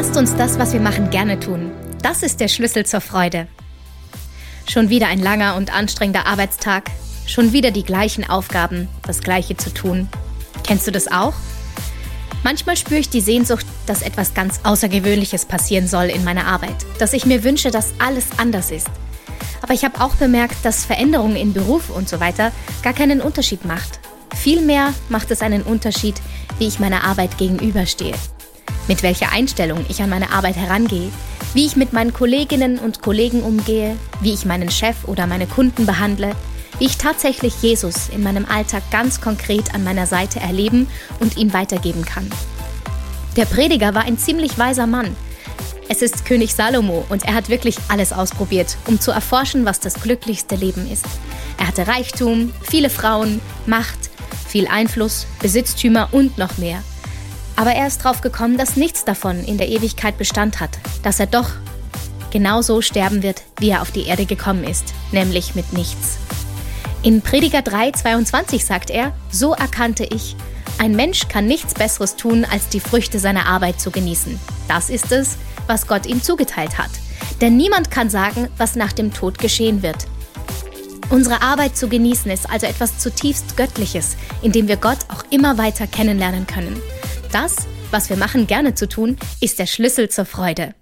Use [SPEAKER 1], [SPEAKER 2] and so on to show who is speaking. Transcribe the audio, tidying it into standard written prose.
[SPEAKER 1] Lasst uns das, was wir machen, gerne tun. Das ist der Schlüssel zur Freude. Schon wieder ein langer und anstrengender Arbeitstag. Schon wieder die gleichen Aufgaben, das Gleiche zu tun. Kennst du das auch? Manchmal spüre ich die Sehnsucht, dass etwas ganz Außergewöhnliches passieren soll in meiner Arbeit. Dass ich mir wünsche, dass alles anders ist. Aber ich habe auch bemerkt, dass Veränderungen in Beruf und so weiter gar keinen Unterschied macht. Vielmehr macht es einen Unterschied, wie ich meiner Arbeit gegenüberstehe. Mit welcher Einstellung ich an meine Arbeit herangehe, wie ich mit meinen Kolleginnen und Kollegen umgehe, wie ich meinen Chef oder meine Kunden behandle, wie ich tatsächlich Jesus in meinem Alltag ganz konkret an meiner Seite erleben und ihm weitergeben kann. Der Prediger war ein ziemlich weiser Mann. Es ist König Salomo und er hat wirklich alles ausprobiert, um zu erforschen, was das glücklichste Leben ist. Er hatte Reichtum, viele Frauen, Macht, viel Einfluss, Besitztümer und noch mehr. Aber er ist drauf gekommen, dass nichts davon in der Ewigkeit Bestand hat, dass er doch genauso sterben wird, wie er auf die Erde gekommen ist, nämlich mit nichts. In Prediger 3,22 sagt er: So erkannte ich, ein Mensch kann nichts Besseres tun, als die Früchte seiner Arbeit zu genießen. Das ist es, was Gott ihm zugeteilt hat. Denn niemand kann sagen, was nach dem Tod geschehen wird. Unsere Arbeit zu genießen ist also etwas zutiefst Göttliches, in dem wir Gott auch immer weiter kennenlernen können. Das, was wir machen, gerne zu tun, ist der Schlüssel zur Freude.